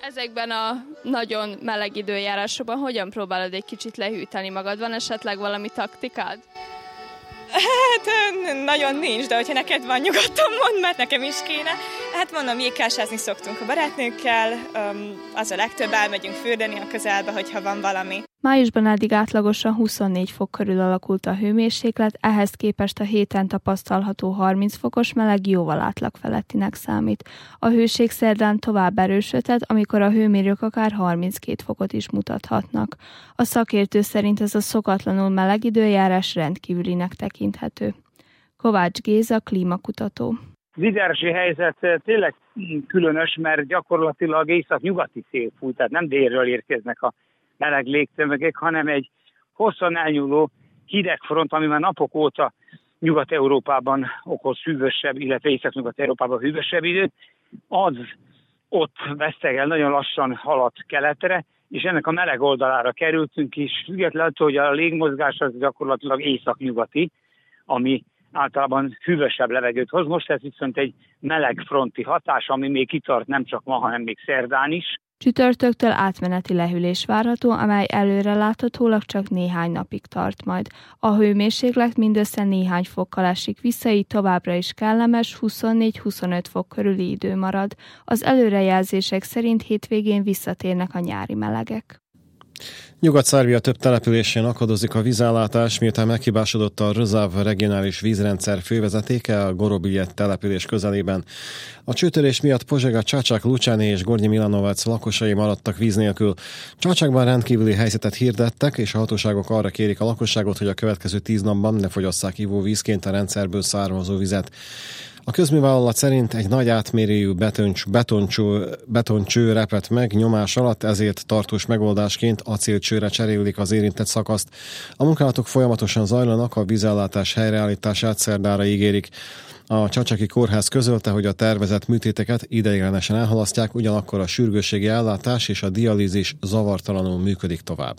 Ezekben a nagyon meleg időjárásokban hogyan próbálod egy kicsit lehűteni magad? Van esetleg valami taktikád? Hát nagyon nincs, de hogyha neked van, nyugodtan mondd, mert nekem is kéne. Hát mondom, jégkásázni szoktunk a barátnőkkel, az a legtöbb, elmegyünk fürdeni a közelbe, hogyha van valami. Májusban eddig átlagosan 24 fok körül alakult a hőmérséklet, ehhez képest a héten tapasztalható 30 fokos meleg jóval átlag felettinek számít. A hőség szerdán tovább erősödhet, amikor a hőmérők akár 32 fokot is mutathatnak. A szakértő szerint ez a szokatlanul meleg időjárás rendkívülinek tekinthető. Kovács Géza, klímakutató. Az időjárási helyzet tényleg különös, mert gyakorlatilag észak-nyugati szél fúj, tehát nem délről érkeznek a meleg légtömegek, hanem egy hosszan elnyúló hidegfront, ami már napok óta Nyugat-Európában okoz hűvösebb, illetve Észak-Nyugat-Európában hűvösebb időt, az ott vesztegel, nagyon lassan halad keletre, és ennek a meleg oldalára kerültünk is, függetlenül attól, hogy a légmozgás az gyakorlatilag észak-nyugati, ami általában hűvösebb levegőt hoz. Most ez viszont egy meleg fronti hatás, ami még kitart nem csak ma, hanem még szerdán is. Csütörtöktől átmeneti lehűlés várható, amely előreláthatólag csak néhány napig tart majd. A hőmérséklet mindössze néhány fokkal esik vissza, így továbbra is kellemes 24-25 fok körüli idő marad. Az előrejelzések szerint hétvégén visszatérnek a nyári melegek. Nyugat-Szerbia több településén akadozik a vízellátás, miután meghibásodott a Rzav regionális vízrendszer fővezetéke a Gorobiljet település közelében. A csőtörés miatt Požega, Čačak, Lučani és Gornji Milanovac lakosai maradtak víz nélkül. Čačakban rendkívüli helyzetet hirdettek, és a hatóságok arra kérik a lakosságot, hogy a következő 10 napban ne fogyasszák ivóvízként a rendszerből származó vizet. A közművállalat szerint egy nagy átmérőjű betoncső repett meg nyomás alatt, ezért tartós megoldásként acélcsőre cserélik az érintett szakaszt. A munkálatok folyamatosan zajlanak, a vízellátás helyreállítását szerdára ígérik. A csacsaki kórház közölte, hogy a tervezett műtéteket ideiglenesen elhalasztják, ugyanakkor a sürgősségi ellátás és a dialízis zavartalanul működik tovább.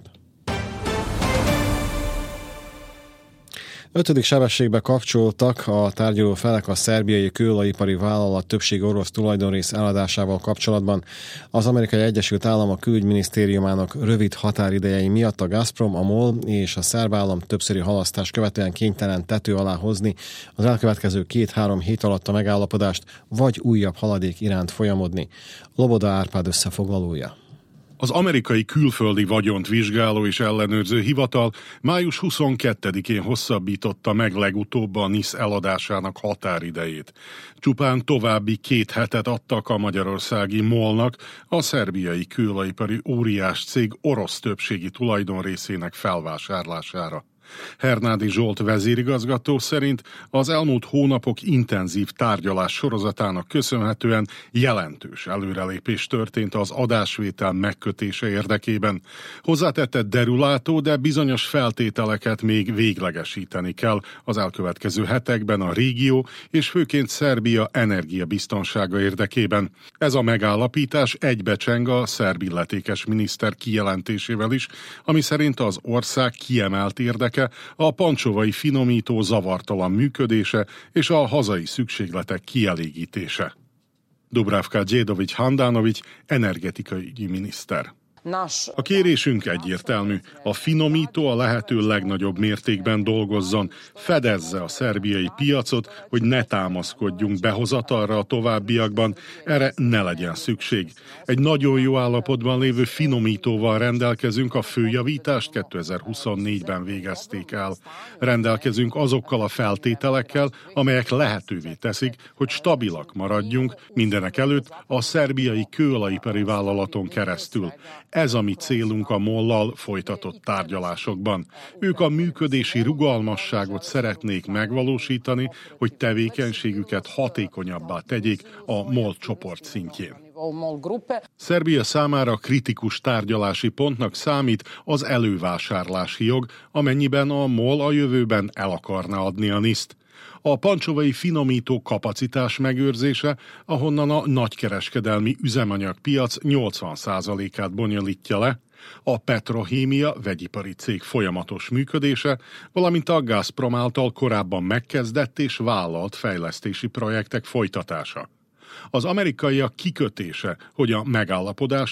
5. sebességbe kapcsoltak a tárgyaló felek a szerbiai kőolajipari vállalat többség orosz tulajdonrész eladásával kapcsolatban. Az Amerikai Egyesült Államok külügyminisztériumának rövid határidejei miatt a Gazprom, a MOL és a szerb állam többszöri halasztás követően kénytelen tető alá hozni az elkövetkező 2-3 hét alatt a megállapodást, vagy újabb haladék iránt folyamodni. Loboda Árpád összefoglalója. Az amerikai külföldi vagyont vizsgáló és ellenőrző hivatal május 22-én hosszabbította meg legutóbb a NIS eladásának határidejét. Csupán további 2 hetet adtak a magyarországi MOL-nak, a szerbiai kőolajipari óriás cég orosz többségi tulajdonrészének felvásárlására. Hernádi Zsolt vezérigazgató szerint az elmúlt hónapok intenzív tárgyalás sorozatának köszönhetően jelentős előrelépés történt az adásvétel megkötése érdekében. Hozzátette, derülátó, de bizonyos feltételeket még véglegesíteni kell az elkövetkező hetekben a régió és főként Szerbia energiabiztonsága érdekében. Ez a megállapítás egybecseng a szerb illetékes miniszter kijelentésével is, ami szerint az ország kiemelt érdeke a pancsovai finomító zavartalan működése és a hazai szükségletek kielégítése. Dubravka Djedović Handanović, energetikai miniszter. A kérésünk egyértelmű. A finomító a lehető legnagyobb mértékben dolgozzon, fedezze a szerbiai piacot, hogy ne támaszkodjunk behozatalra a továbbiakban, erre ne legyen szükség. Egy nagyon jó állapotban lévő finomítóval rendelkezünk, a főjavítást 2024-ben végezték el. Rendelkezünk azokkal a feltételekkel, amelyek lehetővé teszik, hogy stabilak maradjunk, mindenek előtt a szerbiai kőolajipari vállalaton keresztül. Ez a mi célunk a MOL-lal folytatott tárgyalásokban. Ők a működési rugalmasságot szeretnék megvalósítani, hogy tevékenységüket hatékonyabbá tegyék a MOL csoport szintjén. Szerbia számára kritikus tárgyalási pontnak számít az elővásárlási jog, amennyiben a MOL a jövőben el akarna adni a NIS-t. A pancsovai finomító kapacitás megőrzése, ahonnan a nagykereskedelmi üzemanyagpiac 80%-át bonyolítja le, a Petrohémia vegyipari cég folyamatos működése, valamint a Gazprom által korábban megkezdett és vállalt fejlesztési projektek folytatása. Az amerikaiak kikötése, hogy a megállapodást